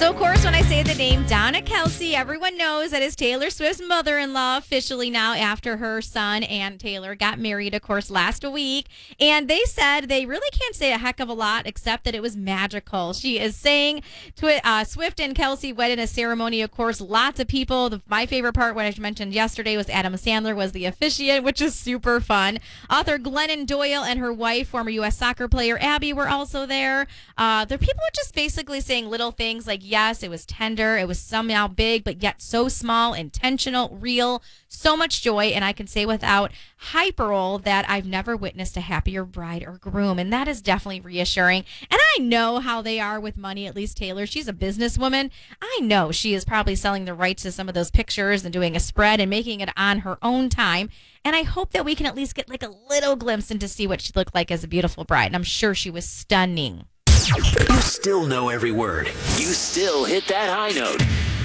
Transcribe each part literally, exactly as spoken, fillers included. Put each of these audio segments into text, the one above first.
So, of course, when I say the name Donna Kelce, everyone knows that is Taylor Swift's mother-in-law officially now after her son and Taylor got married, of course, last week. And they said they really can't say a heck of a lot except that it was magical. She is saying twi- uh, Swift and Kelce wed in a ceremony, of course, lots of people. The, my favorite part, what I mentioned yesterday, was Adam Sandler was the officiant, which is super fun. Author Glennon Doyle and her wife, former U S soccer player Abby, were also there. Uh, the people were just basically saying little things like, yes, it was tender, it was somehow big, but yet so small, intentional, real, so much joy. And I can say without hyperbole that I've never witnessed a happier bride or groom. And that is definitely reassuring. And I know how they are with money, at least Taylor. She's a businesswoman. I know she is probably selling the rights to some of those pictures and doing a spread and making it on her own time. And I hope that we can at least get like a little glimpse into see what she looked like as a beautiful bride. And I'm sure she was stunning. You still know every word. You still hit that high note.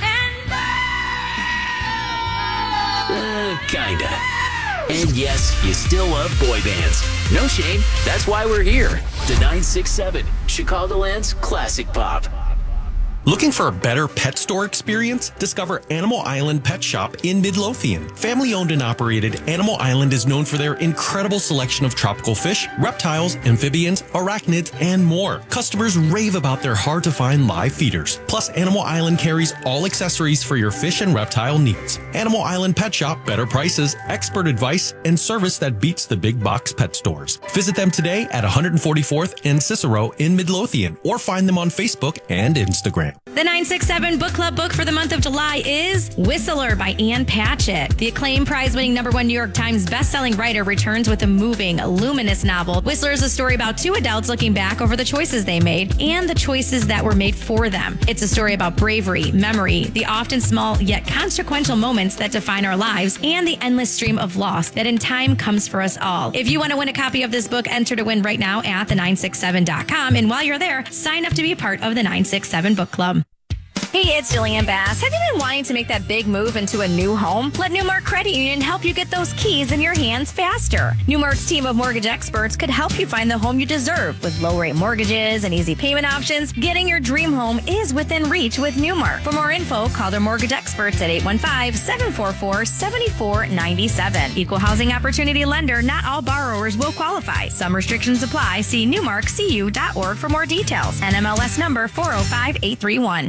Uh, kinda. And yes, you still love boy bands. No shame. That's why we're here. The nine six seven, Chicagoland's classic pop. Looking for a better pet store experience? Discover Animal Island Pet Shop in Midlothian. Family owned and operated, Animal Island is known for their incredible selection of tropical fish, reptiles, amphibians, arachnids, and more. Customers rave about their hard to find live feeders. Plus, Animal Island carries all accessories for your fish and reptile needs. Animal Island Pet Shop, better prices, expert advice, and service that beats the big box pet stores. Visit them today at one forty-fourth and Cicero in Midlothian, or find them on Facebook and Instagram. The nine six seven Book Club book for the month of July is Whistler by Ann Patchett. The acclaimed prize-winning number one New York Times bestselling writer returns with a moving, luminous novel. Whistler is a story about two adults looking back over the choices they made and the choices that were made for them. It's a story about bravery, memory, the often small yet consequential moments that define our lives, and the endless stream of loss that in time comes for us all. If you want to win a copy of this book, enter to win right now at the nine six seven dot com. And while you're there, sign up to be a part of the nine six seven Book Club. Hey, it's Jillian Bass. Have you been wanting to make that big move into a new home? Let Newmark Credit Union help you get those keys in your hands faster. Newmark's team of mortgage experts could help you find the home you deserve. With low-rate mortgages and easy payment options, getting your dream home is within reach with Newmark. For more info, call their mortgage experts at eight one five, seven four four, seven four nine seven. Equal housing opportunity lender. Not all borrowers will qualify. Some restrictions apply. See newmark c u dot org for more details. N M L S number four oh five eight three one.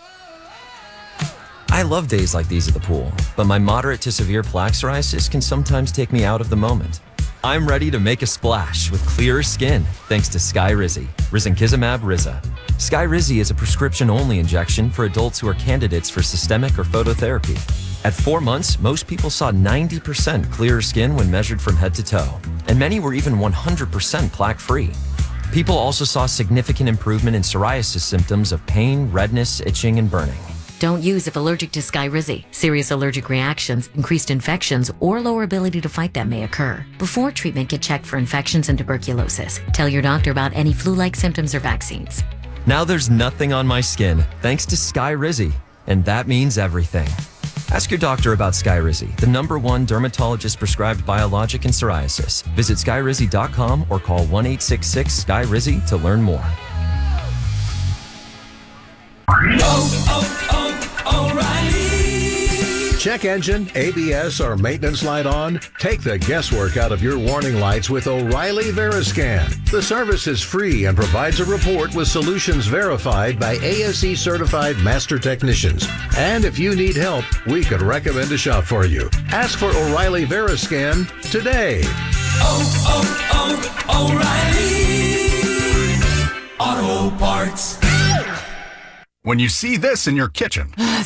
I love days like these at the pool, but my moderate to severe plaque psoriasis can sometimes take me out of the moment. I'm ready to make a splash with clearer skin thanks to Skyrizi, risankizumab Riza. Skyrizi is a prescription-only injection for adults who are candidates for systemic or phototherapy. At four months, most people saw ninety percent clearer skin when measured from head to toe, and many were even one hundred percent plaque-free. People also saw significant improvement in psoriasis symptoms of pain, redness, itching, and burning. Don't use if allergic to Skyrizi. Serious allergic reactions, increased infections, or lower ability to fight them may occur. Before treatment, get checked for infections and tuberculosis. Tell your doctor about any flu-like symptoms or vaccines. Now there's nothing on my skin thanks to Skyrizi, and that means everything. Ask your doctor about Skyrizi, the number one dermatologist-prescribed biologic in psoriasis. Visit skyrizi dot com or call one eight six six Sky Rizi to learn more. Oh, oh, oh, O'Reilly. Check engine, A B S, or maintenance light on? Take the guesswork out of your warning lights with O'Reilly Veriscan. The service is free and provides a report with solutions verified by A S E certified master technicians. And if you need help, we could recommend a shop for you. Ask for O'Reilly Veriscan today. Oh, oh, oh, O'Reilly Auto Parts. When you see this in your kitchen,